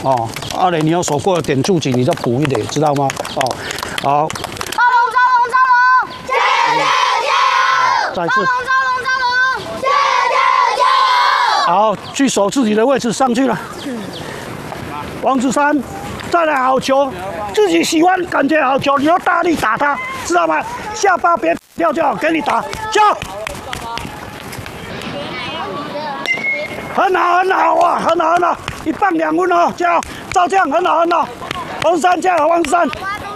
哦，阿磊，你有手过的点住紧，你就补一点，知道吗？哦，好。 超龙，加油！ 再次。 超龙，加油！ 好，去守自己的位置，上去了。王子山，再来好球，自己喜欢感觉好球，你要大力打他，知道吗？下巴别掉就好，给你打，叫。很好哇，很好，1棒2分哦，加油，照这样很好。王子山加油，王子山。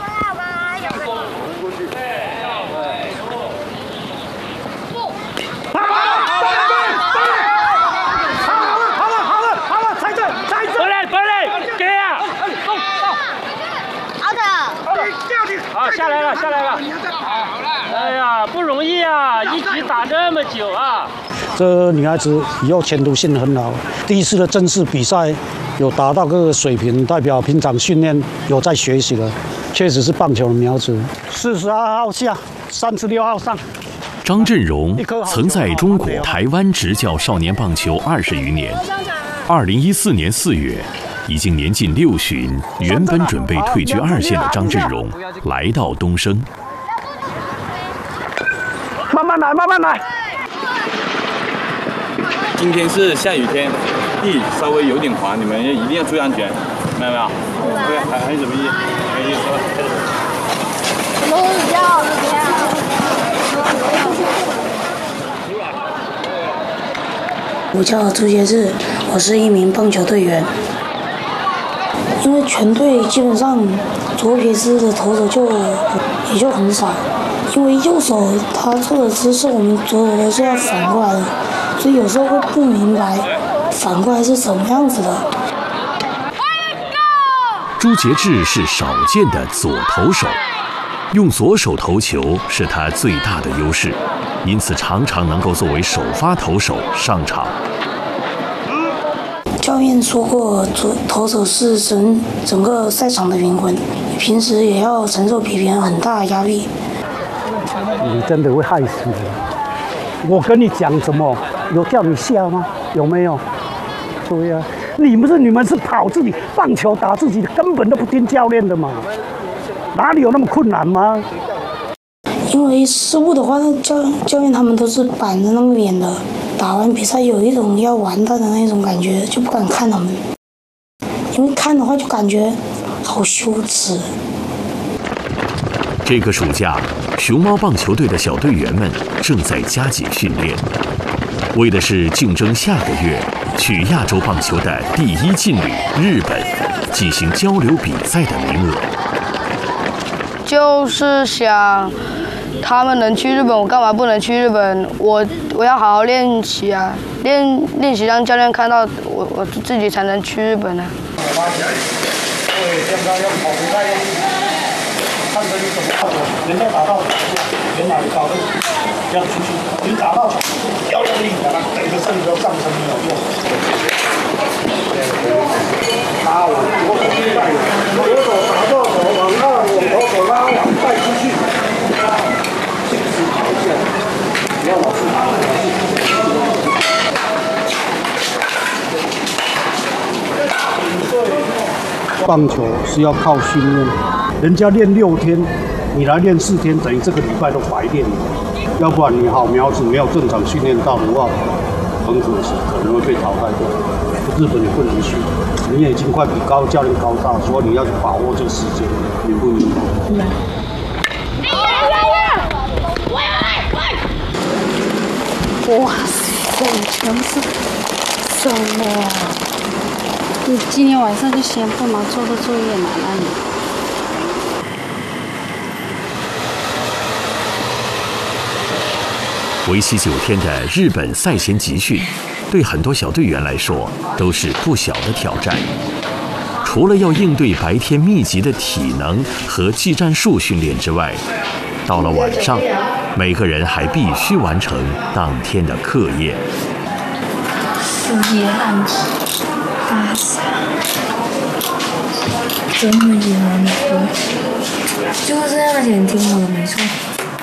好，下来了。哎呀，不容易啊，一局打这么久啊。 这女孩子以后前途性很好，第一次的正式比赛有达到各个水平，代表平常训练有在学习了，确实是棒球的苗子。42号下，36号上。 张振荣曾在中国台湾执教少年棒球20余年。2014年4月，已经年近60，原本准备退居2线的张振荣来到东升。 慢慢来。 今天是下雨天，地稍微有点滑，你们一定要注意安全，明白没有？对，还有什么意思？没意思。 我叫朱杰志，我是一名棒球队员。因为全队基本上左撇子的投手也就很少，因为右手他做的姿势我们左手都是要反过来的，所以有时候会不明白反过来是什么样子的。 朱杰志是少见的左投手，用左手投球是他最大的优势，因此常常能够作为首发投手上场。 教练说过，投手是整个赛场的灵魂，平时也要承受比别人很大的压力。 你真的会害死人！我跟你讲什么？有叫你下吗？有没有？对啊，你们是跑自己棒球打自己的，根本都不听教练的嘛，哪里有那么困难吗？ 因为失误的话，教练他们都是板着那个脸的。打完比赛有一种要完蛋的那种感觉，就不敢看他们，因为看的话就感觉好羞耻。 这个暑假，熊猫棒球队的小队员们正在加紧训练，为的是竞争下个月去亚洲棒球的第1劲旅日本进行交流比赛的名额。 就是想他们能去日本，我干嘛不能去日本？我要好好练习啊，练习让教练看到我自己才能去日本啊。 拉起来，对，现在要跑不太用力，看着你怎么跑，人家打到原来搞的要出去，你打到要用力，把它等着身体都上升没有用。拉我左手带，左手打到手往上，我左手拉完带出去。不要老是打。棒球是要靠训练，人家练6天，你来练4天，等于这个礼拜都白练了。要不然你好苗子没有正常训练到的话，很可惜，可能会被淘汰掉。日本也不能去，你也已经快比教练高大，所以你要去把握这个时间，明不明白？ 哇塞，全部是什么啊？你今天晚上就先不忙做个作业拿了你。 为期9天的日本赛前集训，对很多小队员来说都是不小的挑战。除了要应对白天密集的体能和技战术训练之外，到了晚上，每个人还必须完成当天的课业。 是夜暗大傻，真的夜暗的歌，就是这样想听我的没错。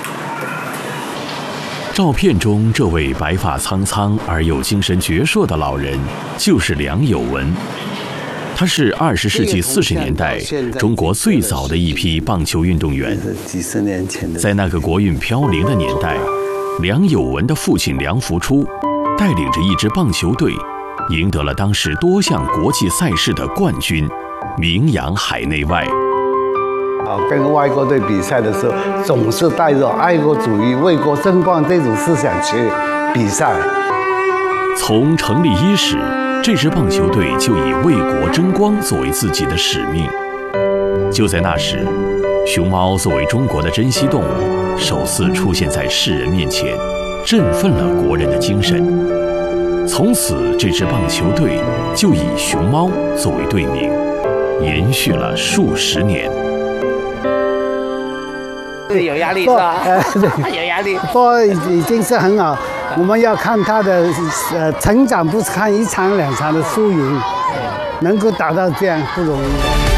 照片中这位白发苍苍而又精神矍铄的老人，就是梁有文。 他是20世纪40年代中国最早的一批棒球运动员。 几十年前的， 在那个国运飘零的年代，梁有文的父亲梁福初带领着一支棒球队，赢得了当时多项国际赛事的冠军，名扬海内外。 跟外国队比赛的时候，总是带着爱国主义、为国争光这种思想去比赛。 从成立伊始，这支棒球队就以为国争光作为自己的使命。就在那时，熊猫作为中国的珍稀动物，首次出现在世人面前，振奋了国人的精神。从此，这支棒球队就以熊猫作为队名，延续了数十年。 有压力是吧？有压力。 不过已经是很好，我们要看他的成长，不是看1场2场的输赢，能够达到这样不容易。